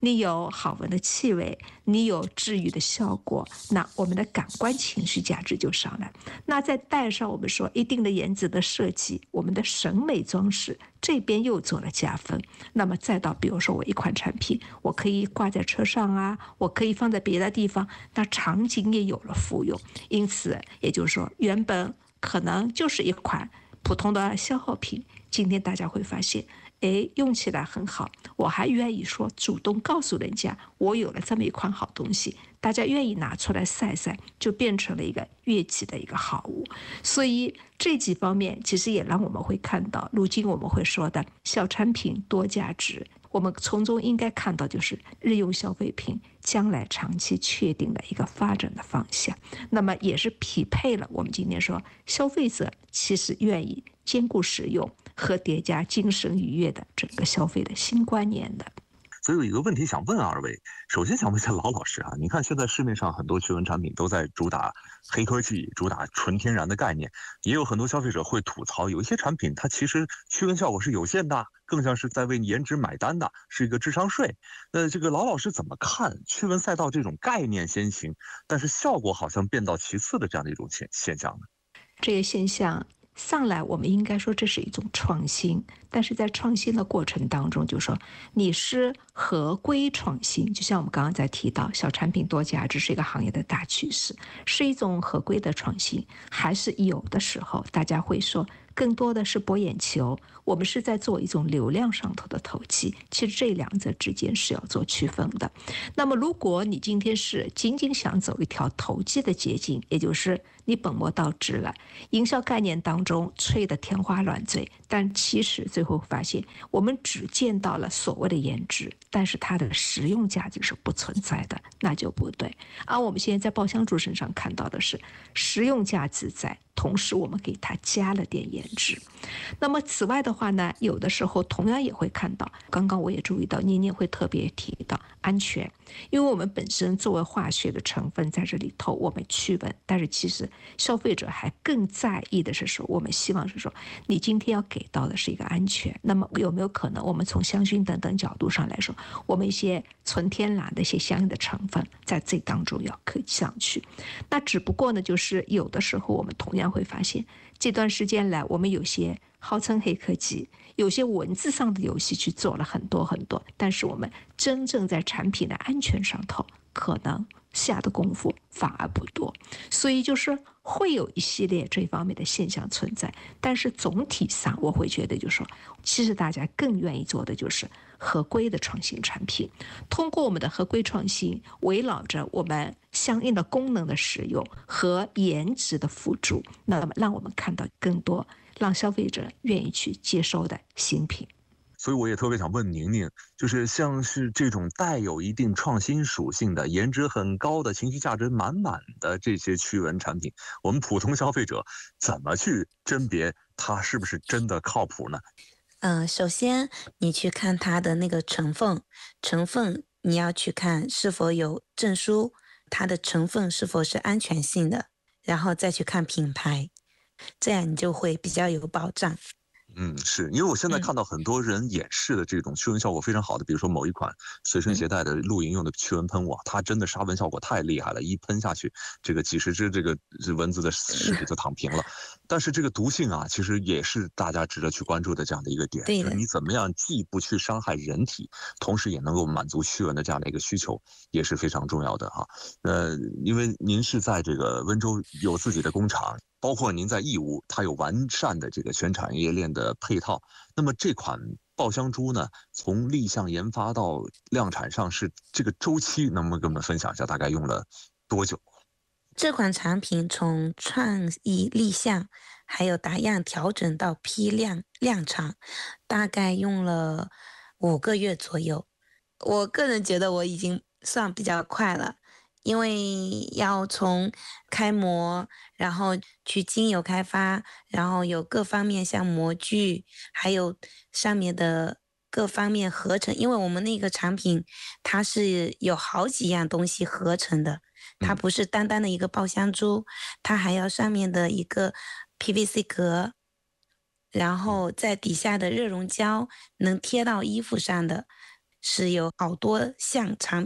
你有好闻的气味，你有治愈的效果，那我们的感官情绪价值就上来。那再带上我们说一定的颜值的设计，我们的审美装饰这边又做了加分。那么再到比如说我一款产品，我可以挂在车上啊，我可以放在别的地方，那场景也有了复用。因此也就是说，原本可能就是一款普通的消耗品，今天大家会发现，用起来很好，我还愿意说主动告诉人家我有了这么一款好东西，大家愿意拿出来晒晒，就变成了一个乐器的一个好物。所以这几方面其实也让我们会看到，如今我们会说的小产品多价值，我们从中应该看到就是日用消费品将来长期确定的一个发展的方向。那么也是匹配了我们今天说消费者其实愿意兼顾实用和叠加精神愉悦的整个消费的新观念的。 所以有一个问题想问二位，首先想问一下老老师啊，你看现在市面上很多驱蚊产品都在主打黑科技，主打纯天然的概念，也有很多消费者会吐槽，有一些产品它其实驱蚊效果是有限的，更像是在为颜值买单的，是一个智商税。这个老老师怎么看驱蚊赛道这种概念先行，但是效果好像变到其次的这样的一种现象呢？ 这个现象上来，我们应该说这是一种创新，但是在创新的过程当中，就说你是合规创新，就像我们刚刚在提到，小产品多价值是一个行业的大趋势，是一种合规的创新，还是有的时候大家会说更多的是博眼球，我们是在做一种流量上头的投机，其实这两者之间是要做区分的。那么如果你今天是仅仅想走一条投机的捷径，也就是你本末倒置了，营销概念当中吹得天花乱坠，但其实最后发现我们只见到了所谓的颜值，但是它的实用价值是不存在的，那就不对。而我们现在在爆香珠身上看到的是实用价值在，同时我们给它加了点颜值。那么此外的话呢，有的时候同样也会看到，刚刚我也注意到妮妮会特别提到安全，因为我们本身作为化学的成分在这里头，我们驱蚊，但是其实消费者还更在意的是说，我们希望是说，你今天要给到的是一个安全。那么有没有可能，我们从香薰等等角度上来说，我们一些纯天然的一些相应的成分在这当中要刻上去？那只不过呢，就是有的时候我们同样会发现，这段时间来，我们有些号称黑科技，有些文字上的游戏去做了很多很多，但是我们真正在产品的安全上头，可能下的功夫反而不多，所以就是会有一系列这方面的现象存在。但是总体上，我会觉得就是说，其实大家更愿意做的就是合规的创新产品，通过我们的合规创新，围绕着我们相应的功能的使用和颜值的辅助，那么让我们看到更多让消费者愿意去接受的新品。 所以我也特别想问宁宁，就是像是这种带有一定创新属性的、颜值很高的、情绪价值满满的这些驱蚊产品，我们普通消费者怎么去甄别它是不是真的靠谱呢？ 首先你去看它的那个成分你要去看是否有证书，它的成分是否是安全性的，然后再去看品牌，这样你就会比较有保障。 是因为我现在看到很多人演示的这种驱蚊效果非常好的，比如说某一款随身携带的露营用的驱蚊喷雾，它真的杀蚊效果太厉害了，一喷下去，这个几十只这个蚊子的尸体就躺平了。但是这个毒性啊，其实也是大家值得去关注的这样的一个点，就是你怎么样既不去伤害人体，同时也能够满足驱蚊的这样的一个需求，也是非常重要的哈。因为您是在这个温州有自己的工厂。包括您在义乌，它有完善的这个全产业链的配套。那么这款爆香珠呢，从立项研发到量产上市，这个周期能不能跟我们分享一下？大概用了多久？ 这款产品从创意立项，还有打样调整到批量量产，大概用了5个月左右。我个人觉得我已经算比较快了。因为要从开模，然后去精油开发，然后有各方面像模具，还有上面的各方面合成，因为我们那个产品它是有好几样东西合成的，它不是单单的一个爆香珠，它还要上面的一个 PVC 壳，然后在底下的热熔胶能贴到衣服上的， 是有好多项产